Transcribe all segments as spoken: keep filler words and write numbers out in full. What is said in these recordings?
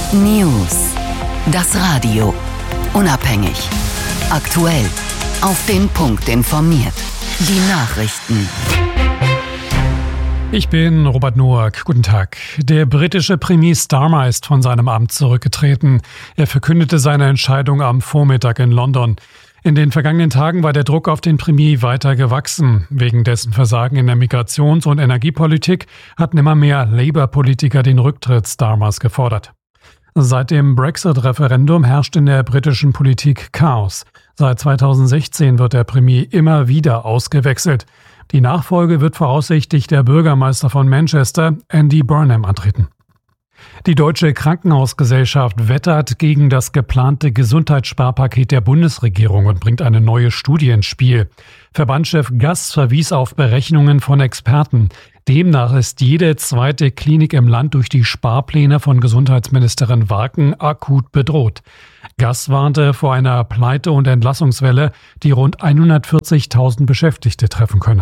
News. Das Radio. Unabhängig. Aktuell. Auf den Punkt informiert. Die Nachrichten. Ich bin Robert Noack. Guten Tag. Der britische Premier Starmer ist von seinem Amt zurückgetreten. Er verkündete seine Entscheidung am Vormittag in London. In den vergangenen Tagen war der Druck auf den Premier weiter gewachsen. Wegen dessen Versagen in der Migrations- und Energiepolitik hatten immer mehr Labour-Politiker den Rücktritt Starmers gefordert. Seit dem Brexit-Referendum herrscht in der britischen Politik Chaos. Seit zweitausendsechzehn wird der Premier immer wieder ausgewechselt. Die Nachfolge wird voraussichtlich der Bürgermeister von Manchester, Andy Burnham, antreten. Die Deutsche Krankenhausgesellschaft wettert gegen das geplante Gesundheitssparpaket der Bundesregierung und bringt eine neue Studie ins Spiel. Verbandschef Gass verwies auf Berechnungen von Experten. Demnach ist jede zweite Klinik im Land durch die Sparpläne von Gesundheitsministerin Warken akut bedroht. Gass warnte vor einer Pleite- und Entlassungswelle, die rund hundertvierzigtausend Beschäftigte treffen könne.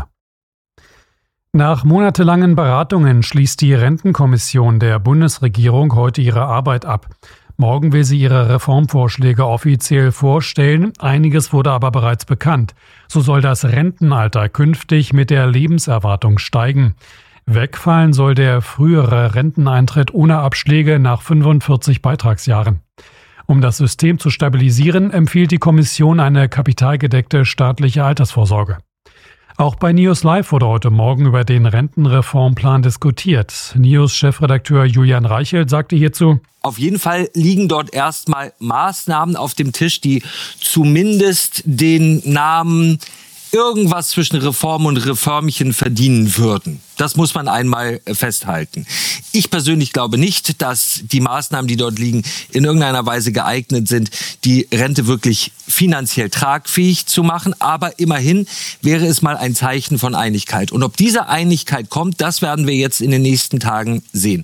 Nach monatelangen Beratungen schließt die Rentenkommission der Bundesregierung heute ihre Arbeit ab. Morgen will sie ihre Reformvorschläge offiziell vorstellen. Einiges wurde aber bereits bekannt. So soll das Rentenalter künftig mit der Lebenserwartung steigen. Wegfallen soll der frühere Renteneintritt ohne Abschläge nach fünfundvierzig Beitragsjahren. Um das System zu stabilisieren, empfiehlt die Kommission eine kapitalgedeckte staatliche Altersvorsorge. Auch bei News Live wurde heute Morgen über den Rentenreformplan diskutiert. News-Chefredakteur Julian Reichelt sagte hierzu: Auf jeden Fall liegen dort erstmal Maßnahmen auf dem Tisch, die zumindest den Namen irgendwas zwischen Reform und Reformchen verdienen würden. Das muss man einmal festhalten. Ich persönlich glaube nicht, dass die Maßnahmen, die dort liegen, in irgendeiner Weise geeignet sind, die Rente wirklich finanziell tragfähig zu machen. Aber immerhin wäre es mal ein Zeichen von Einigkeit. Und ob diese Einigkeit kommt, das werden wir jetzt in den nächsten Tagen sehen.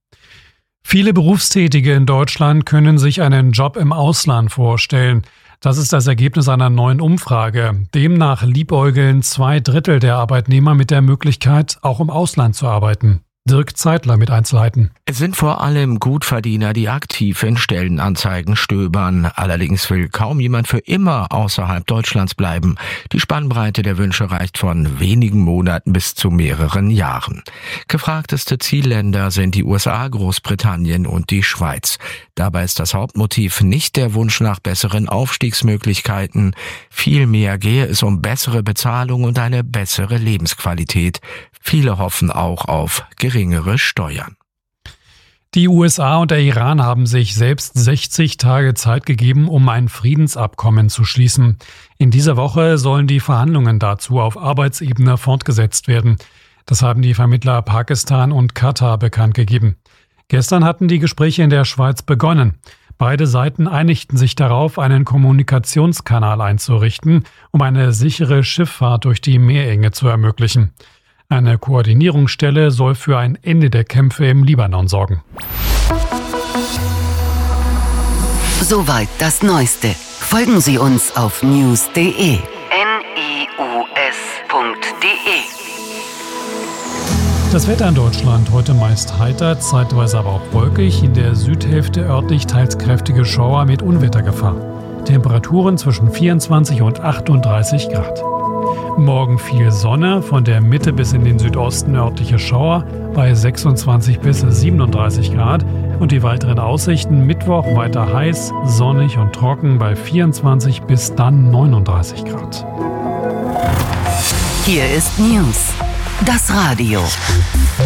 Viele Berufstätige in Deutschland können sich einen Job im Ausland vorstellen. Das ist das Ergebnis einer neuen Umfrage. Demnach liebäugeln zwei Drittel der Arbeitnehmer mit der Möglichkeit, auch im Ausland zu arbeiten. Dirk Zeitler mit Einzelheiten. Es sind vor allem Gutverdiener, die aktiv in Stellenanzeigen stöbern. Allerdings will kaum jemand für immer außerhalb Deutschlands bleiben. Die Spannbreite der Wünsche reicht von wenigen Monaten bis zu mehreren Jahren. Gefragteste Zielländer sind die U S A, Großbritannien und die Schweiz. Dabei ist das Hauptmotiv nicht der Wunsch nach besseren Aufstiegsmöglichkeiten. Vielmehr gehe es um bessere Bezahlung und eine bessere Lebensqualität. Viele hoffen auch auf geringere Steuern. Die U S A und der Iran haben sich selbst sechzig Tage Zeit gegeben, um ein Friedensabkommen zu schließen. In dieser Woche sollen die Verhandlungen dazu auf Arbeitsebene fortgesetzt werden. Das haben die Vermittler Pakistan und Katar bekannt gegeben. Gestern hatten die Gespräche in der Schweiz begonnen. Beide Seiten einigten sich darauf, einen Kommunikationskanal einzurichten, um eine sichere Schifffahrt durch die Meerenge zu ermöglichen. Eine Koordinierungsstelle soll für ein Ende der Kämpfe im Libanon sorgen. Soweit das Neueste. Folgen Sie uns auf news punkt de. N I U S punkt de. Das Wetter in Deutschland heute meist heiter, zeitweise aber auch wolkig. In der Südhälfte örtlich teils kräftige Schauer mit Unwettergefahr. Temperaturen zwischen vierundzwanzig und achtunddreißig Grad. Morgen viel Sonne, von der Mitte bis in den Südosten örtliche Schauer bei sechsundzwanzig bis siebenunddreißig Grad und die weiteren Aussichten: Mittwoch weiter heiß, sonnig und trocken bei vierundzwanzig bis dann neununddreißig Grad. Hier ist News, das Radio.